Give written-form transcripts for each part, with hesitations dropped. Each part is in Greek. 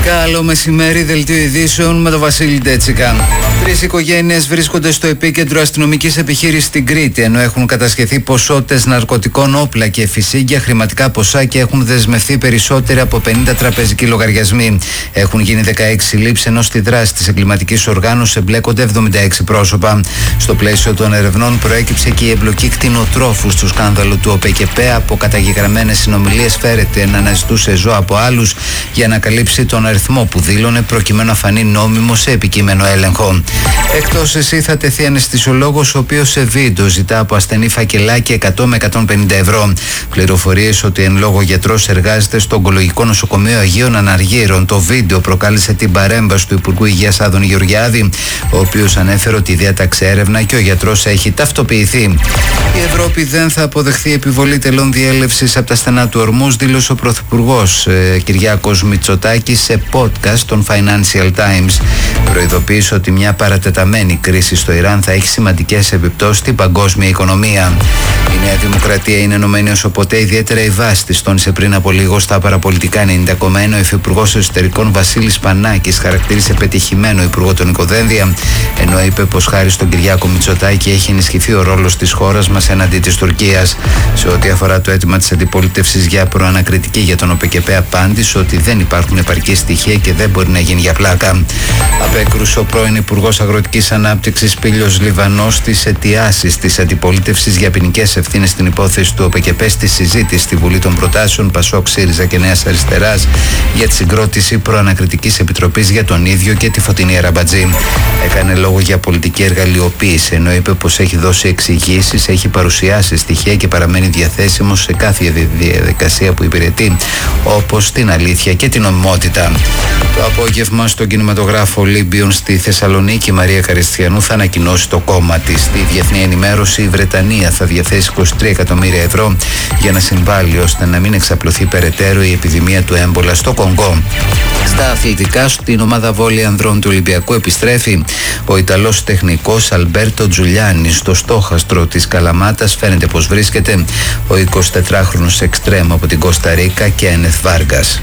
Καλό μεσημέρι, δελτίο ειδήσεων με τον Βασίλη Ντέτσικα. 3 οικογένειες βρίσκονται στο επίκεντρο αστυνομικής επιχείρησης στην Κρήτη, ενώ έχουν κατασχεθεί ποσότητες ναρκωτικών, όπλα και φυσίγγια, χρηματικά ποσά και έχουν δεσμευθεί περισσότεροι από 50 τραπεζικοί λογαριασμοί. Έχουν γίνει 16 συλλήψεις, ενώ στη δράση της εγκληματικής οργάνωσης εμπλέκονται 76 πρόσωπα. Στο πλαίσιο των ερευνών προέκυψε και η εμπλοκή κτηνοτρόφου στο σκάνδαλο του ΟΠΕΚΕΠΕ. Από καταγεγραμμένες συνομιλίες φέρεται να αναζητούσε ζώα από άλλους για να καλύψει τον αριθμό που δήλωνε, προκειμένου να φανεί νόμιμο σε επικείμενο έλεγχο. Εκτός εσύ θα τεθεί αναισθησιολόγος, ο οποίος σε βίντεο ζητά από ασθενή φακελάκι 100 με 150 ευρώ. Πληροφορίες ότι εν λόγω γιατρός εργάζεται στο Ογκολογικό Νοσοκομείο Αγίων Αναργύρων. Το βίντεο προκάλεσε την παρέμβαση του Υπουργού Υγείας Άδωνη Γεωργιάδη, ο οποίος ανέφερε ότι διέταξε έρευνα και ο γιατρός έχει ταυτοποιηθεί. Η Ευρώπη δεν θα αποδεχθεί επιβολή τελών διέλευσης από τα στενά του Ορμούς, δήλωσε ο Πρωθυπουργός Κυριάκος Μητσοτάκης σε podcast των Financial Times. Προειδοποίησε ότι μια παρατεταμένη κρίση στο Ιράν θα έχει σημαντικές επιπτώσεις στην παγκόσμια οικονομία. Η Νέα Δημοκρατία είναι ενωμένη όσο ποτέ, ιδιαίτερα η βάση της, τόνισε πριν από λίγο στα παραπολιτικά 90,1 ο Υφυπουργός Εσωτερικών Βασίλης Πανάκης. Χαρακτήρισε πετυχημένο υπουργό τον Νικοδένδια, ενώ είπε πως χάρη στον Κυριάκο Μητσοτάκη έχει ενισχυθεί ο ρόλος της χώρας μας εναντί της Τουρκίας. Σε ό,τι αφορά το αίτημα της αντιπολίτευσης για προανακριτική για τον ΟΠΕΚΕΠΕ, απάντησε ότι δεν υπάρχουν επαρκή στοιχεία και δεν μπορεί να γίνει για πλάκα. Απέκρουσε ο πρώην Υπουργός Αγροτικής Ανάπτυξης Πήλιος Λιβανός στις αιτιάσεις της αντιπολίτευσης για ποινικές ευθύνες στην υπόθεση του ΟΠΕΚΕΠΕ στη συζήτηση στη Βουλή των Προτάσεων ΠΑΣΟΚ, ΣΥΡΙΖΑ και Νέας Αριστεράς για τη συγκρότηση προανακριτικής επιτροπής για τον ίδιο και τη Φωτεινή Αραμπατζή. Έκανε λόγο για πολιτική εργαλειοποίηση, ενώ είπε πως έχει δώσει εξηγήσεις, έχει παρουσιάσει στοιχεία και παραμένει διαθέσιμος σε κάθε διαδικασία που υπηρετεί, όπως την αλήθεια και την νομιμότητα. Το απόγευμα στον κινηματογράφο Ολύμπιον στη Θεσσαλονίκη, η Μαρία Καριστιανού θα ανακοινώσει το κόμμα της. Στη διεθνή ενημέρωση, η Βρετανία θα διαθέσει 23 εκατομμύρια ευρώ για να συμβάλλει ώστε να μην εξαπλωθεί περαιτέρω η επιδημία του έμπολα στο Κονγκό. Στα αθλητικά, στην ομάδα βόλεϊ ανδρών του Ολυμπιακού επιστρέφει ο Ιταλός τεχνικός Αλμπέρτο Τζουλιάνι. Στο στόχαστρο της Καλαμάτας φαίνεται πως βρίσκεται ο 24χρονος εξτρέμ από την Κώστα Ρίκα και Ένεθ Βάργας.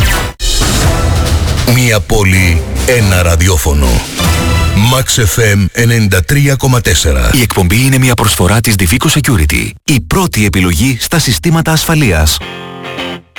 Μία πόλη, ένα ραδιόφωνο. Max FM 93,4. Η εκπομπή είναι μια προσφορά της Divico Security, η πρώτη επιλογή στα συστήματα ασφαλείας.